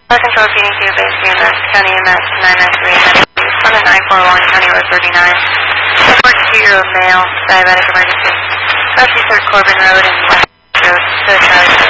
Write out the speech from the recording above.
Control feeding to base EMS, County EMS 993, on the 941, County Road 39. 42-year-old male, diabetic emergency. Southeast 3rd Corbin Road and West Road, Charlie.